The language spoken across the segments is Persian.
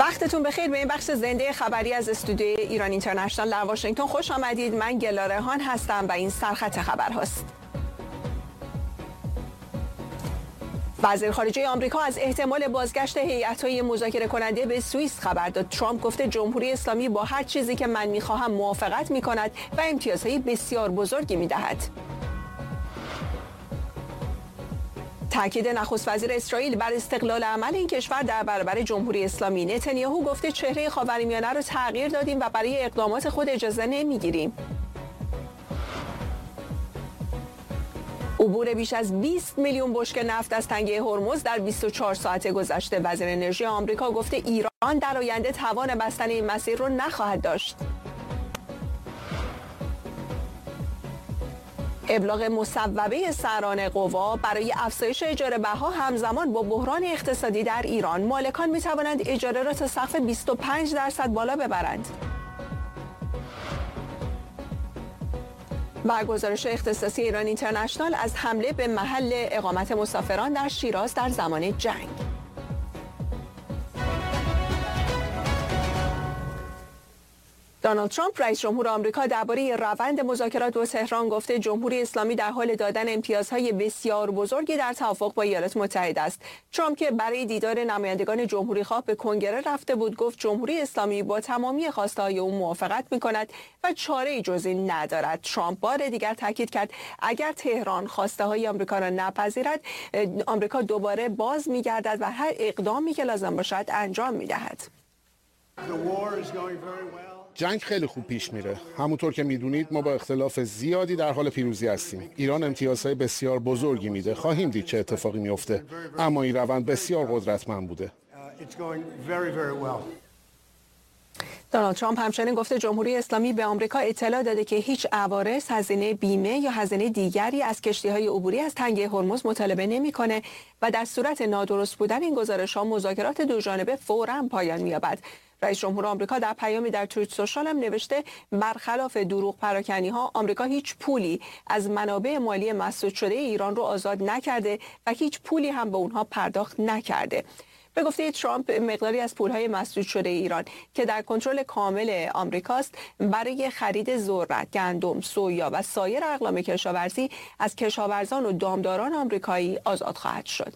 وقتتون بخیر به این بخش زنده خبری از استودیوی ایران اینترنشنال در واشنگتن خوش آمدید. من گلاره هان هستم و این سرخط خبر هاست. وزیر خارجه آمریکا از احتمال بازگشت هیئت‌های مذاکره کننده به سوئیس خبر داد. ترامپ گفته جمهوری اسلامی با هر چیزی که من می‌خواهم موافقت می‌کند و امتیازهای بسیار بزرگی می‌دهد. تاکید نخست وزیر اسرائیل بر استقلال عمل این کشور در برابر جمهوری اسلامی. نتانیاهو گفته چهره خاورمیانه را تغییر دادیم و برای اقدامات خود اجازه نمیگیریم. عبور بیش از 20 میلیون بشکه نفت از تنگه هرمز در 24 ساعت گذشته. وزیر انرژی آمریکا گفته ایران در آینده توان بستن این مسیر را نخواهد داشت. ابلاغ مصوبه سران قوا برای افزایش اجاره بها همزمان با بحران اقتصادی در ایران. مالکان می توانند اجاره را تا سقف 25% بالا ببرند. و گزارش اختصاصی ایران اینترنشنال از حمله به محل اقامت مسافران در شیراز در زمان جنگ. دونالد ترامپ رئیس جمهور آمریکا درباره روند مذاکرات با تهران گفته جمهوری اسلامی در حال دادن امتیازهای بسیار بزرگی در توافق با ایالات متحده است. ترامپ که برای دیدار نمایندگان جمهوری‌خواه به کنگره رفته بود گفت جمهوری اسلامی با تمامی خواسته‌های او موافقت می‌کند و چاره‌ای جز این ندارد. ترامپ بار دیگر تاکید کرد اگر تهران خواسته‌های آمریکا را نپذیرد آمریکا دوباره باز می‌گردد و هر اقدامی که لازم باشد انجام می‌دهد. جنگ خیلی خوب پیش میره. همونطور که میدونید ما با اختلاف زیادی در حال پیروزی هستیم. ایران امتیازهای بسیار بزرگی میده. خواهیم دید چه اتفاقی میفته. اما این روند بسیار قدرتمند بوده. دونالد ترامپ همچنین گفته جمهوری اسلامی به آمریکا اطلاع داده که هیچ عوارض، هزینه بیمه یا هزینه دیگری از کشتی‌های عبوری از تنگه هرمز مطالبه نمی‌کنه و در صورت نادرست بودن این گزارش‌ها مذاکرات دوجانبه فوراً پایان می‌یابد. رئیس جمهور آمریکا در پیامی در توییت سوشال هم نوشته برخلاف دروغ پراکنی‌ها آمریکا هیچ پولی از منابع مالی مسدود شده ایران رو آزاد نکرده و هیچ پولی هم به اونها پرداخت نکرده. به گفته ترامپ مقداری از پولهای مسدود شده ایران که در کنترل کامل آمریکاست برای خرید ذرت، گندم، سویا و سایر اقلام کشاورزی از کشاورزان و دامداران آمریکایی آزاد خواهد شد.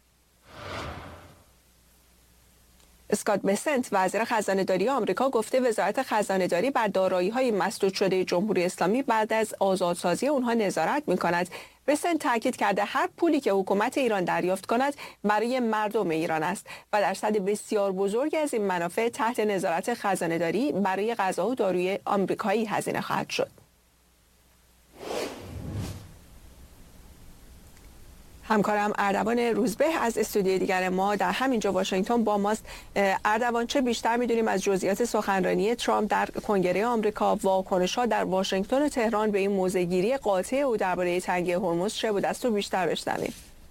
اسکات بسنت وزیر خزانه‌داری آمریکا گفته وزارت خزانه‌داری بر دارایی‌های مسدود شده جمهوری اسلامی بعد از آزادسازی آنها نظارت می‌کند. بسنت تاکید کرده هر پولی که حکومت ایران دریافت کند برای مردم ایران است و درصد بسیار بزرگی از این منافع تحت نظارت خزانه‌داری برای غذا و داروی آمریکایی هزینه خواهد شد. همکارم اردوان روزبه از استودیوی دیگر ما در همینجا واشنگتن با ماست. اردوان، چه بیشتر میدونیم از جزئیات سخنرانی ترامپ در کنگره آمریکا، واکنش‌ها در واشنگتن و تهران به این موضع‌گیری قاطع او درباره تنگه هرمز چه بود؟ از تو بیشتر بشنویم.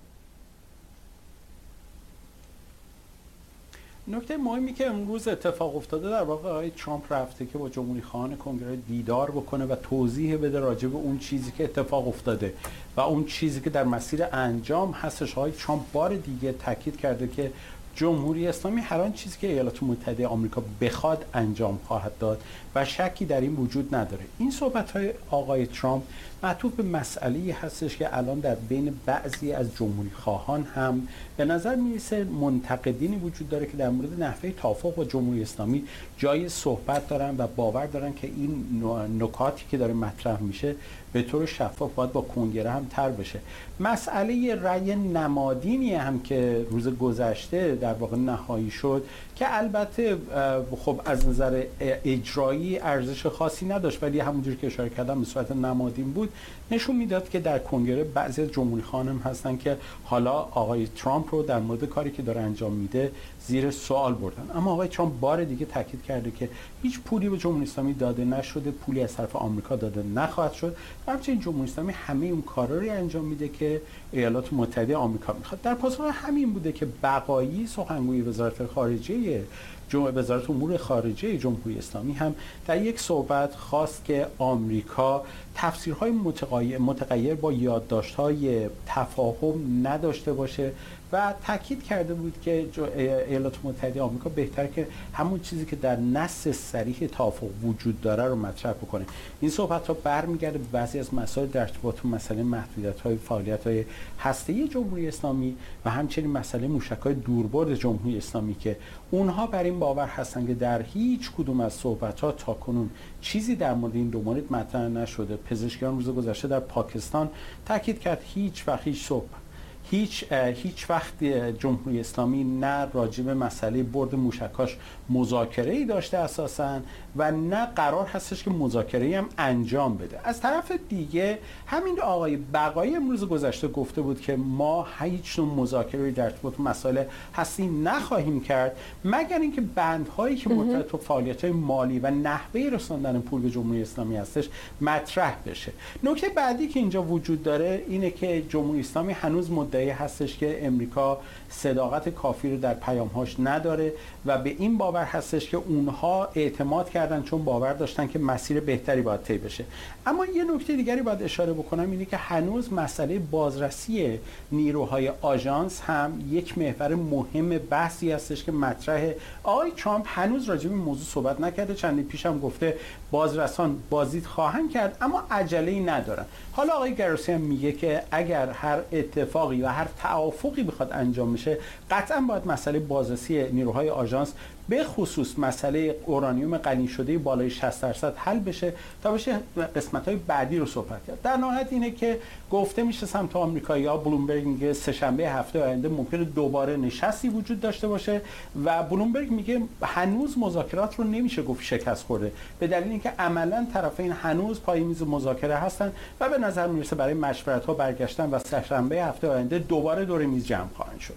نکته مهمی که امروز اتفاق افتاده در واقع آقای ترامپ رفته که با جمهوری خواهان کنگره دیدار بکنه و توضیح بده راجع به اون چیزی که اتفاق افتاده و اون چیزی که در مسیر انجام هستش. آقای ترامپ بار دیگه تاکید کرده که جمهوری اسلامی هر آن چیزی که ایالات متحده آمریکا بخواد انجام خواهد داد و شکی در این وجود نداره. این صحبت‌های آقای ترامپ معطوف به مسئله‌ای هستش که الان در بین بعضی از جمهوری خواهان هم به نظر میرسه منتقدینی وجود داره که در مورد نحوه توافق با جمهوری اسلامی جای صحبت دارن و باور دارن که این نکاتی که داره مطرح میشه به طور شفاف باید با کنگره هم طرح بشه. مسئله رأی نمادینی هم که روز گذشته در واقع نهایی شد که البته خب از نظر اجرایی ارزش خاصی نداشت ولی همونجوری که اشاره کردم به صورت نمادین بود، نشون میداد که در کنگره بعضی از جمهوری خواهان هم هستن که حالا آقای ترامپ رو در مورد کاری که داره انجام میده زیر سوال بردن. اما آقای ترامپ بار دیگه تاکید کرده که هیچ پولی به جمهوری اسلامی داده نشده، پولی از طرف آمریکا داده نخواهد شد و همچنین جمهوری اسلامی همه اون کارا رو انجام میده که ایالات متحده آمریکا میخواد. در پاسخ همین بوده که بقایی سخنگوی وزارت خارجه وزارت امور خارجه جمهوری اسلامی هم در یک صحبت خواست که آمریکا تفسیرهای متغیر با یادداشت‌های تفاهم نداشته باشه و تاکید کرده بود که ایالات متحده آمریکا بهتره که همون چیزی که در نص صریح توافق وجود داره رو مطرح بکنه. این صحبت‌ها برمیگرده به بعضی از مسائل در ارتباط با مسئله محدودیت‌های فعالیت‌های هسته‌ای جمهوری اسلامی و همچنین مسئله موشک‌های دوربرد جمهوری اسلامی که اونها بر این باور هستن که در هیچ کدوم از صحبت‌ها تاکنون چیزی در مورد این دو مورد مطرح نشده. پزشکیان روز گذشته در پاکستان تاکید کرد هیچ وقت جمهوری اسلامی نه راجع به مسئله برد موشکاش مذاکره‌ای داشته اساساً و نه قرار هستش که مذاکره‌ای هم انجام بده. از طرف دیگه همین آقای بقایی امروز گذشته گفته بود که ما هیچ نوع مذاکره‌ای در ارتباط مسائل هستی نخواهیم کرد مگر اینکه بندهایی که مرتبط با فعالیت‌های مالی و نحوه رساندن پول به جمهوری اسلامی هستش مطرح بشه. نکته بعدی که اینجا وجود داره اینه که جمهوری اسلامی هنوز مدعی هستش که امریکا صداقت کافی رو در پیام‌هاش نداره و به این باور هستش که اونها اعتماد کردن چون باور داشتن که مسیر بهتری باید طی بشه. اما یه نکته دیگری باید اشاره بکنم اینه که هنوز مسئله بازرسی نیروهای آژانس هم یک محور مهم بحثی هستش که مطرحه. آقای ترامپ هنوز راجع به این موضوع صحبت نکرده، چندی پیش هم گفته بازرسان بازدید خواهند کرد اما عجله‌ای ندارن. حالا آقای گروسی هم میگه که اگر هر اتفاقی و هر توافقی بخواد انجام بشه قطعا باید مسئله بازرسی نیروهای آژانس به خصوص مسئله اورانیوم غنی شده بالای 60% حل بشه تا بشه قسمت‌های بعدی رو صحبت کرد. در نهایت اینه که گفته میشه سمت آمریکایی‌ها، بلومبرگ میگه سه‌شنبه هفته آینده ممکنه دوباره نشستی وجود داشته باشه و بلومبرگ میگه هنوز مذاکرات رو نمیشه گفت شکست خورده به دلیل اینکه عملاً طرفین هنوز پای میز مذاکره هستن و به نظر میرسه برای مشورت‌ها برگشتن و سه‌شنبه هفته آینده دوباره دور میز جمع خواهند شد.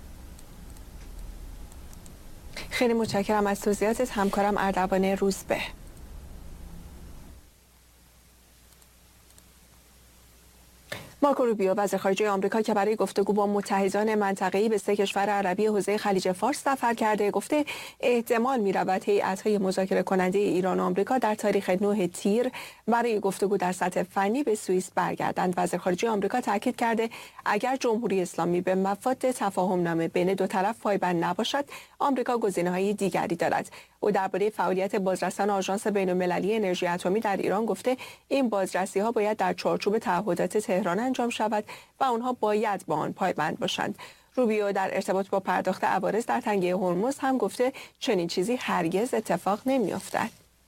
خیلی متشکرم از توضیحاتت همکارم اردوان روزبه. مارکو روبیو وزیر خارجه آمریکا که برای گفتگو با متحدان منطقه‌ای به 3 کشور عربی حوزه خلیج فارس سفر کرده گفته احتمال می‌رود هیئت‌های مذاکره کننده ایران و آمریکا در تاریخ 9 تیر برای گفتگو در سطح فنی به سوئیس برگردند. وزیر خارجه آمریکا تاکید کرده اگر جمهوری اسلامی به مفاد تفاهم‌نامه بین دو طرف پایبند نباشد آمریکا گزینه‌های دیگری دارد. او درباره فعالیت بازرسان آژانس بین‌المللی انرژی اتمی در ایران گفته این بازرسی‌ها باید در چارچوب تعهدات تهران انجام شود و آنها باید با آن پایبند باشند. روبیو در ارتباط با پرداخت عوارض در تنگه هرمز هم گفته چنین چیزی هرگز اتفاق نمی‌افتد.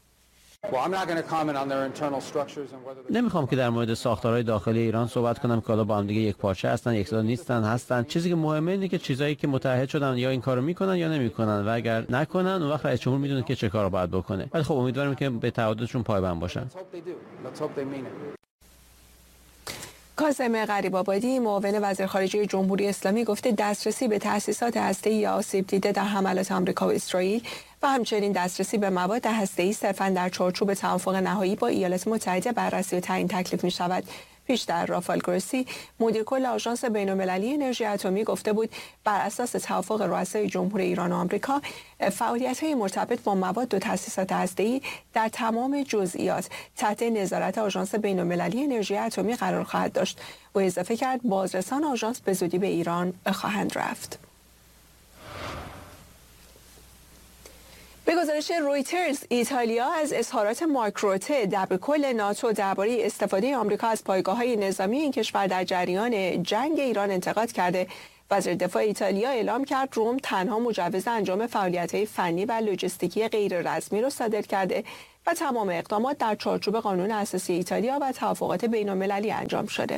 نمیخوام که در مورد ساختارهای داخلی ایران صحبت کنم که حالا با هم دیگه یک پارچه هستن، یکسان نیستن، هستن. چیزی که مهمه اینه که چیزایی که متحد شدن یا این کارو میکنن یا نمیکنن و اگر نکنن اون وقت رئیس جمهور میدونه که چه کارو باید بکنه. ولی خب امیدوارم که به تعهداتشون پایبند باشن. کاظم غریب‌آبادی معاون وزیر خارجه جمهوری اسلامی گفته دسترسی به تأسیسات هسته‌ای آسیب دیده در حملات آمریکا و اسرائیل و همچنین دسترسی به مواد هسته‌ای صرفاً در چارچوب توافق نهایی با ایالات متحده بررسی و تعیین تکلیف می‌شود. پیشتر رافائل گروسی مدیر کل آژانس بین‌المللی انرژی اتمی گفته بود بر اساس توافق رؤسای جمهوری ایران و آمریکا فعالیت‌های مرتبط با مواد و تأسیسات هسته‌ای در تمام جزئیات تحت نظارت آژانس بین‌المللی انرژی اتمی قرار خواهد داشت. او اضافه کرد بازرسان آژانس به زودی به ایران خواهند رفت. به گزارش رویترز ایتالیا از اظهارات مارک روته دبیرکل ناتو درباره استفاده آمریکا از پایگاه‌های نظامی این کشور در جریان جنگ ایران انتقاد کرده. وزیر دفاع ایتالیا اعلام کرد روم تنها مجوز انجام فعالیت‌های فنی و لوجستیکی غیر رسمی را صادر کرده و تمام اقدامات در چارچوب قانون اساسی ایتالیا و توافقات بین‌المللی انجام شده.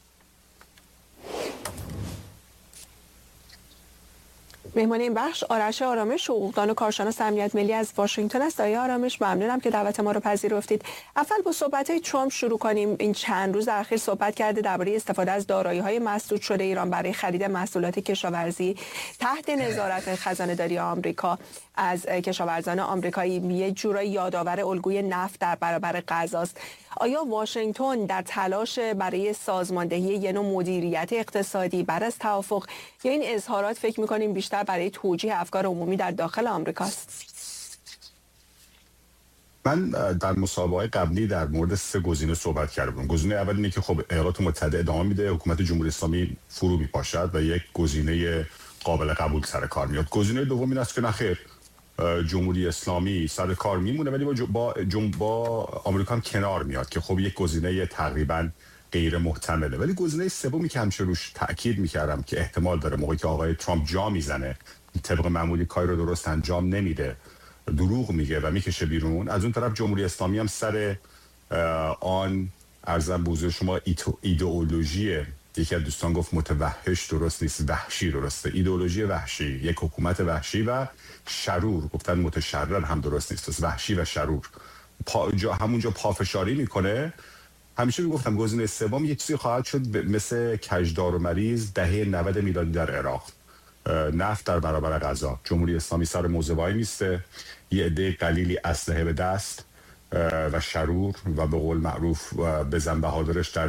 مهمان این بخش آرش آرامش، حقوقدان و کارشناس امنیت ملی از واشنگتن است. آقای آرامش ممنونم که دعوت ما رو پذیرفتید. اول با صحبت‌های ترامپ شروع کنیم. این چند روز اخیر صحبت کرده درباره استفاده از دارایی‌های مسدود شده ایران برای خرید محصولات کشاورزی تحت نظارت خزانه‌داری آمریکا از کشاورزان آمریکایی. یه جورایی یادآور الگوی نفت در برابر غزاست. آیا واشنگتن در تلاش برای سازماندهی یه نوع مدیریت اقتصادی بعد از توافق یا این اظهارات فکر می‌کنیم بیشتر برای توجیه افکار عمومی در داخل آمریکاست؟ من در مسابقه قبلی در مورد 3 گزینه صحبت کرده بودم. گزینه اول اینه که خب ایالات متحده ادامه میده، حکومت جمهوری اسلامی فرو میپاشد و یک گزینه قابل قبول سر کار میاد. گزینه دوم این است که نخیر، جمهوری اسلامی سر کار میمونه ولی با آمریکا هم کنار میاد که خب یک گزینه تقریبا غیر محتمله. ولی گزینه سومی که همیشه روش تاکید میکردم که احتمال داره موقعی که آقای ترامپ جا میزنه، طبق معمولی کاری رو درست انجام نمیده، دروغ میگه و میکشه بیرون، از اون طرف جمهوری اسلامی هم سر آن ارزم به حضور شما ایدئولوژی، یکی از دوستان گفت متوحش درست نیست، وحشی درسته، ایدئولوژی وحشی، یک حکومت وحشی و شرور، گفتن متشرر هم درست نیست، پس وحشی و شرور همونجا پافشاری میکنه. همیشه میگفتم گزینه سوم یک چیزی خواهد شد مثل کجدار و مریض دهه 90 میلادی در عراق، نفت در برابر غذا. جمهوری اسلامی سر موضع وای میسته، یه عده قلیلی اسلحه به دست و شرور و به قول معروف بزن بهادرش در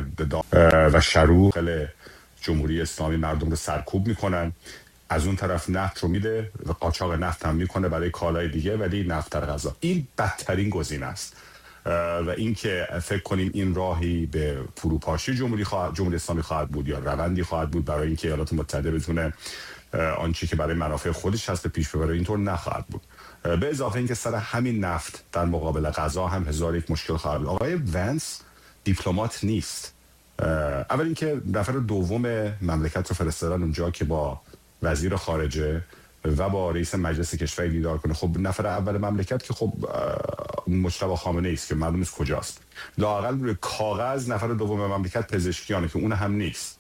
و شرور خل جمهوری اسلامی مردم رو سرکوب میکنن. از اون طرف نفت رو میده و قاچاق نفت هم میکنه برای کالای دیگه، ولی نفت در غذا. این بدترین گزینه است و این که فکر کنیم این راهی به فروپاشی جمهوری اسلامی خواهد بود یا روندی خواهد بود برای اینکه ایالات متحده بتونه آنچه که برای منافع خودش هست پیش ببره، اینطور نخواهد بود. به اضافه اینکه سر همین نفت در مقابل غذا هم هزار یک مشکل خواهد بود. آقای ونس دیپلمات نیست. اول اینکه نفر دوم مملکت رو فرستادن اونجا که با وزیر خارجه و با رئیس مجلس کشور دیدار کنه. خب نفر اول مملکت که خب مجتبی خامنه ای است که معلوم نیست کجاست. لااقل روی کاغذ نفر دوم مملکت پزشکیانه که اون هم نیست.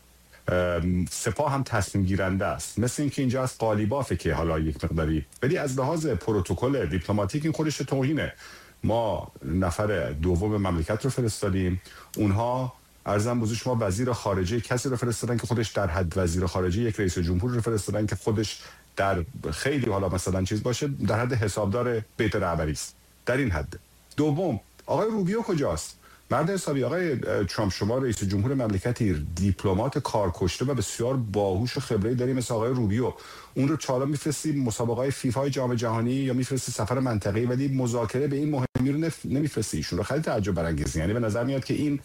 سپاه هم تصمیم گیرنده است، مثل اینکه اینجا از قالیبافه که حالا یک مقداری، ولی از لحاظ پروتکل دیپلماتیک این خودش توهینه. ما نفر دوم مملکت رو فرستادیم، اونها ارزم بزرگ شما وزیر خارجه کسی رو فرستادن که خودش در حد وزیر خارجه، یک رئیس جمهور رو فرستادن که خودش در خیلی حالا مثلا چیز باشه در حد حسابدار بیت رهبری است. در این حد. دوم، آقای روبیو کجاست؟ مرد حسابی آقای ترامپ، شما رئیس جمهور مملکتی دیپلمات کارکشته و بسیار باهوش و خبره داری مثل آقای روبیو، اون رو چالا میفرستی مسابقه‌های فیفا جام جهانی یا میفرستی سفر منطقه‌ای، ولی مذاکره به این مهمی رو نمیفرستی. ایشون رو خیلی تعجب برانگیزه. یعنی به نظر میاد که این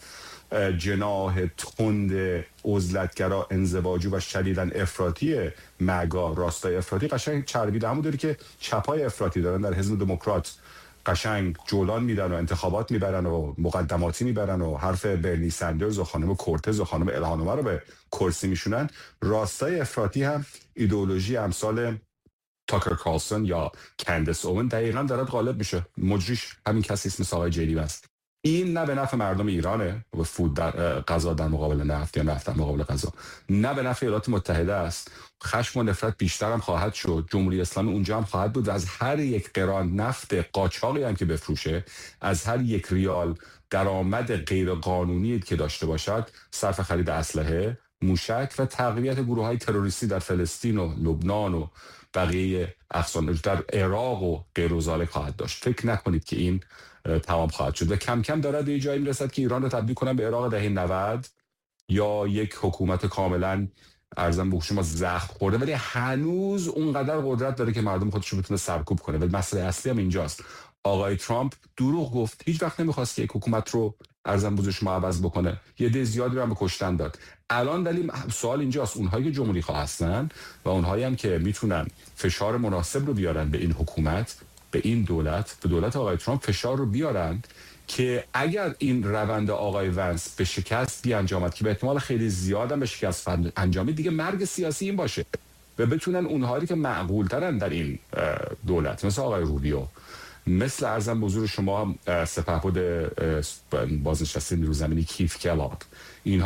جناح تند عزلتگرا انزواجو و شدیداً افراطی مگا راستای افراطی قشنگ چربیده، همون داره که چپای افراطی دارن در حزب دموکرات قشنگ جولان میدن و انتخابات میبرن و مقدماتی میبرن و حرف برنی سندرز و خانم کورتز و خانم الهانومه رو به کرسی میشونن. راستای افراطی هم ایدئولوژی امثال تاکر کارلسون یا کندس اون دقیقاً دارد غالب میشه. مجریش همین کسی اسم آقای جیلی است. این نه به نفع مردم ایرانه و فود در غذا در مقابل نفت یا نفت در مقابل غذا، نه به نفع ایالات متحده است. خشم و نفرت بیشتر هم خواهد شد. جمهوری اسلامی اونجا هم خواهد بود و از هر یک قران نفت قاچاقی هم که بفروشه، از هر یک ریال درآمد غیر قانونی که داشته باشد، صرف خرید اسلحه، موشک و تقویت گروه‌های تروریستی در فلسطین و لبنان و بقیه اقصان در عراق و غیر و ذالک خواهد داشت. فکر نکنید که این تمام خواهد شد و کم کم داره به جایی میرسد که ایران رو تبدیل کنن به عراق دهه 90 یا یک حکومت کاملا ارزم به شما زخم خورده ولی هنوز اونقدر قدرت داره که مردم خودش رو بتونه سرکوب کنه. ولی مسئله اصلی هم اینجاست. آقای ترامپ دروغ گفت، هیچ وقت نمیخواست که یک حکومت رو ارزم بزرگ شما عوض بکنه. یه عده زیادی رو هم به کشتن داد. الان دلیل سوال اینجاست، اونهایی که جمهوری خواه هستن و اونهایی هم که میتونن فشار مناسب رو بیارن به این حکومت، به این دولت، به دولت آقای ترامپ فشار رو بیارن که اگر این روند آقای ونس به شکست بیانجامد که به احتمال خیلی زیاد هم به شکست انجامید، دیگه مرگ سیاسی این باشه و بتونن اونهایی که معقول ترن در این دولت مثل آقای روبیو، مثل ارزم به حضور شما سپهبد بازنشسته نیروی زمینی کیف کلاگ، اینها